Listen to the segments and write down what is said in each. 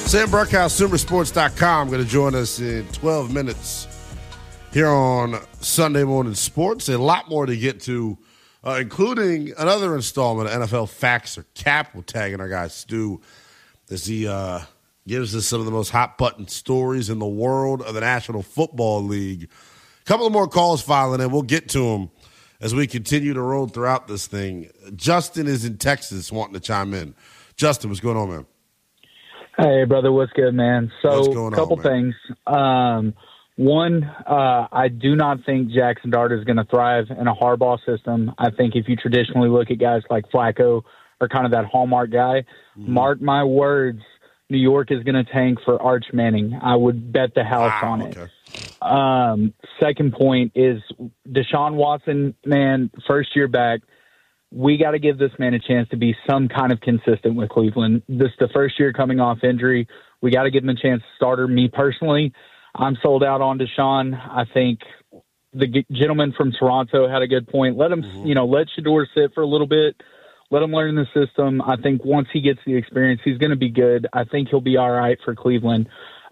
Sam Bruckhouse, SumerSports.com, going to join us in 12 minutes here on Sunday Morning Sports. A lot more to get to, including another installment of NFL Facts or Cap. We're tagging our guy Stu as he gives us some of the most hot-button stories in the world of the National Football League. A couple of more calls filing in. We'll get to them as we continue to roll throughout this thing. Justin is in Texas wanting to chime in. Justin, what's going on, man? Hey, brother, what's good, man? So, a couple things. One, I do not think Jackson Dart is going to thrive in a Harbaugh system. I think if you traditionally look at guys like Flacco or kind of that hallmark guy, mark my words, New York is going to tank for Arch Manning. I would bet the house on it. Okay. Second point is Deshaun Watson, man, first year back. We got to give this man a chance to be some kind of consistent with Cleveland. This is the first year coming off injury. We got to give him a chance to starter. Me personally, I'm sold out on Deshaun. I think the gentleman from Toronto had a good point. Let him, let Shedeur sit for a little bit. Let him learn the system. I think once he gets the experience, he's going to be good. I think he'll be all right for Cleveland.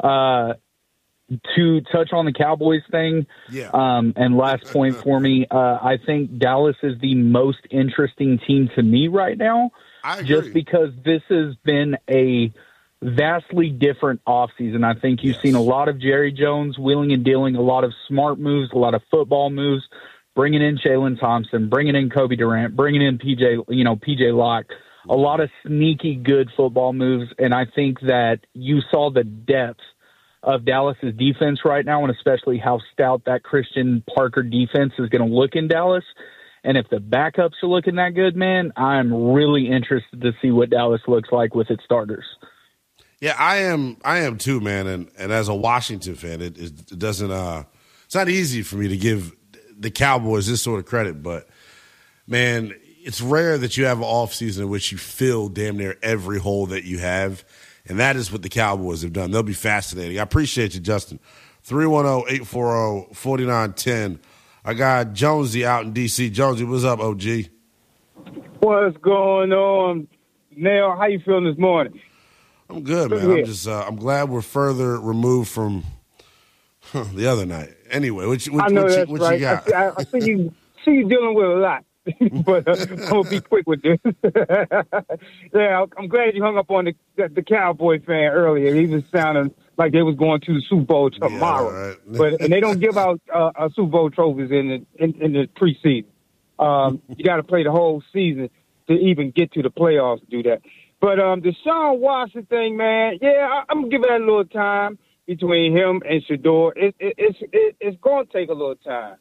To touch on the Cowboys thing, and last point for me, I think Dallas is the most interesting team to me right now, just because this has been a vastly different offseason. I think you've seen a lot of Jerry Jones wheeling and dealing, a lot of smart moves, a lot of football moves, bringing in Jalen Thompson, bringing in Kobe Durant, bringing in PJ Locke, a lot of sneaky good football moves, and I think that you saw the depth of Dallas's defense right now, and especially how stout that Christian Parker defense is going to look in Dallas. And if the backups are looking that good, man, I'm really interested to see what Dallas looks like with its starters. Yeah, I am too, man. And as a Washington fan, it doesn't it's not easy for me to give the Cowboys this sort of credit, but man, it's rare that you have an offseason in which you fill damn near every hole that you have. And that is what the Cowboys have done. They'll be fascinating. I appreciate you, Justin. 310-840-4910. I got Jonesy out in D.C. Jonesy, what's up, OG? What's going on? Neil, how you feeling this morning? I'm good, man. I'm glad we're further removed from the other night. Anyway, what you got? I see you dealing with a lot. But I'll be quick with this. Yeah, I'm glad you hung up on the Cowboy fan earlier. He was sounding like they was going to the Super Bowl tomorrow. Yeah, right. And they don't give out Super Bowl trophies in the preseason. You got to play the whole season to even get to the playoffs to do that. But the Deshaun Watson thing, man, I'm gonna give it a little time between him and Shedeur. It's going to take a little time.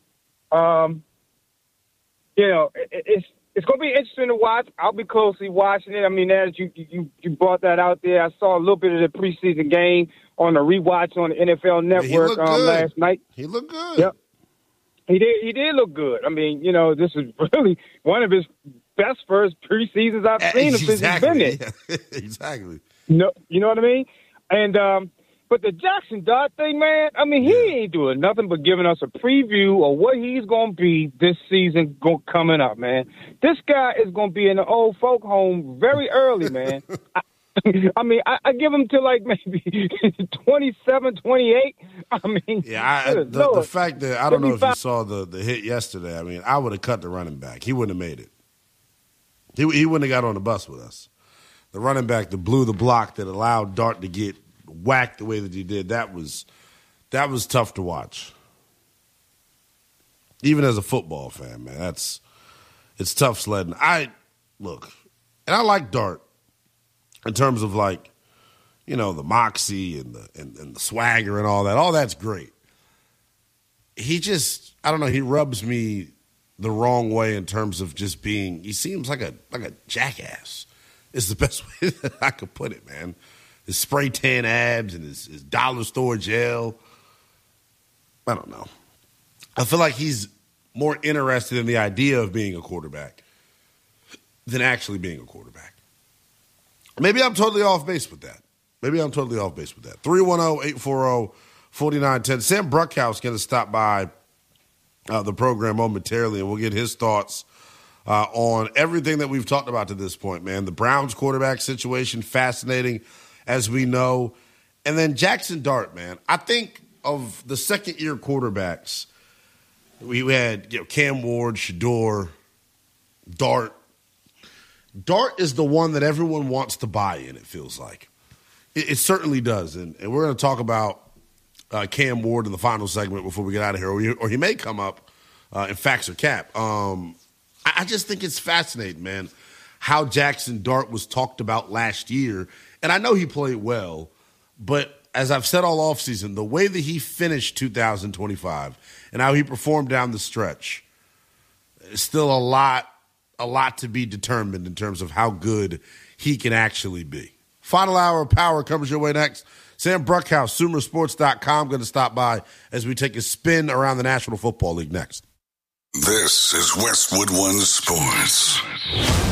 It's going to be interesting to watch. I'll be closely watching it. I mean, as you brought that out there, I saw a little bit of the preseason game on the rewatch on the NFL Network last night. He looked good. Yep. He did look good. I mean, this is really one of his best first preseasons I've seen him since he's been there. Yeah. Exactly. No, you know what I mean? And but the Jackson Dart thing, man, I mean, he ain't doing nothing but giving us a preview of what he's going to be this season coming up, man. This guy is going to be in the old folk home very early, man. I give him to like maybe 27, 28. I mean, the fact that I don't know if you saw the hit yesterday. I mean, I would have cut the running back. He wouldn't have made it. He wouldn't have got on the bus with us. The running back that blew the block that allowed Dart to get whacked the way that he did, that was tough to watch. Even as a football fan, man, it's tough sledding. And I like Dart in terms of the moxie and the swagger and all that. All that's great. He just, I don't know, he rubs me the wrong way in terms of just being, he seems like a jackass. Is the best way that I could put it, man. His spray tan abs and his dollar store gel. I don't know. I feel like he's more interested in the idea of being a quarterback than actually being a quarterback. Maybe I'm totally off base with that. 310-840-4910. Sam Bruckhouse going to stop by the program momentarily, and we'll get his thoughts on everything that we've talked about to this point, man. The Browns quarterback situation, fascinating. As we know, And then Jackson Dart, man. I think of the second-year quarterbacks, we had Cam Ward, Shedeur, Dart. Dart is the one that everyone wants to buy in, it feels like. It certainly does. And we're going to talk about Cam Ward in the final segment before we get out of here, or he may come up in Facts or Cap. I just think it's fascinating, man, how Jackson Dart was talked about last year. And I know he played well, but as I've said all offseason, the way that he finished 2025 and how he performed down the stretch is still a lot to be determined in terms of how good he can actually be. Final hour of Power comes your way next. Sam Bruckhouse, SumerSports.com, going to stop by as we take a spin around the National Football League next. This is Westwood One Sports.